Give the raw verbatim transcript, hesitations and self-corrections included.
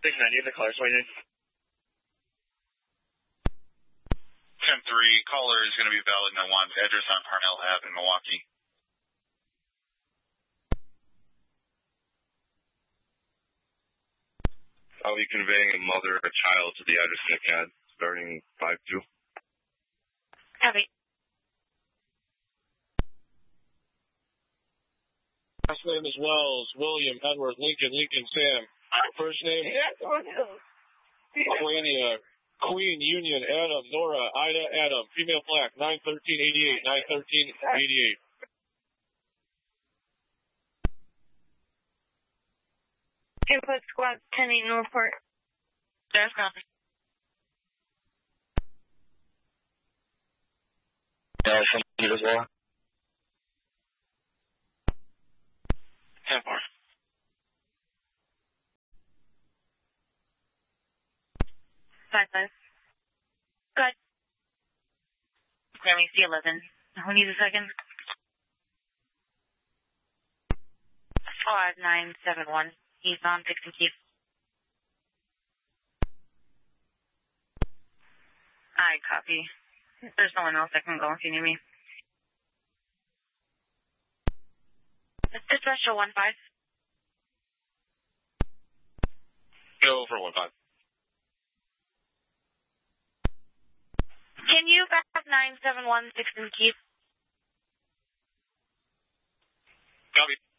six ninety in the car, twenty-nine. ten three, caller is going to be valid and wants address on Parnell Ave in Milwaukee. I'll be conveying a mother or child to the address in the C A D, starting five two. Copy. Last name is Wells, William, Edward, Lincoln, Lincoln, Sam. First name, Queenia, Queen, Union, Adam, Nora, Ida, Adam. Female black, nine thirteen eighty-eight, nine thirteen eighty-eight. Input squad ten eight Northport. Yes, copy. Yeah, something as well. ten four. Five five. Good. Grammy C eleven. Who needs a second? Five nine seven one. He's on fix and keep. I copy. There's no one else that can go if you need me. Dispatch to one five. Go for one five. Can you back up nine seven one six and keep? Copy.